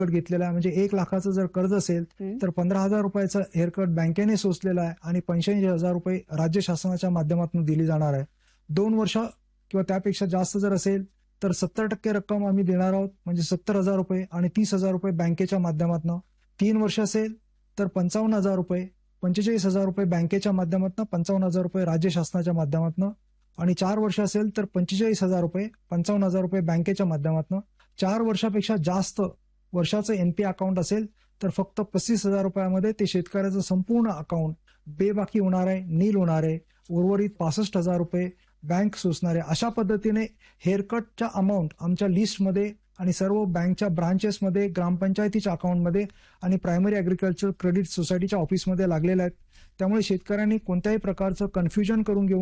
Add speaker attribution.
Speaker 1: घेतलेला आहे. म्हणजे 1 लाखाचं जर कर्ज असेल तर 15,000 रुपयाचा हेअरकट बँकेने सोसलेला आहे आणि 85,000 रुपये राज्य शासनाच्या माध्यमातून दिली जाणार आहे. 2 वर्ष किंवा त्यापेक्षा जास्त जर असेल तर 70% रक्कम आम्ही देणार आहोत, म्हणजे 70,000 रुपये आणि 30,000 रुपये बँकेच्या माध्यमातून. 3 वर्ष असेल तर 55,000 रुपये, 45,000 रुपये बँकेच्या माध्यमातून, 55,000 रुपये राज्य शासनाच्या माध्यमातून आणि 4 वर्ष असेल तर 45,000 रुपये, 55,000 रुपये बँकेच्या माध्यमातून. 4 वर्षापेक्षा जास्त वर्षाचं एनपी अकाउंट असेल तर फक्त 35,000 रुपयामध्ये ते शेतकऱ्याचं संपूर्ण अकाउंट बेबाकी होणार आहे, नील होणार आहे. उर्वरित 65,000 रुपये बँक सोसणार आहे. अशा पद्धतीने हेअरकटच्या अमाऊंट आमच्या लिस्टमध्ये आणि सर्व बँकच्या ब्रांचेसमध्ये, ग्रामपंचायतीच्या अकाउंटमध्ये आणि प्रायमरी ॲग्रिकल्चर क्रेडिट सोसायटीच्या ऑफिसमध्ये लागलेल्या आहेत. त्यामुळे शेतकऱ्यांनी कोणत्याही प्रकारचं कन्फ्युजन करून घेऊ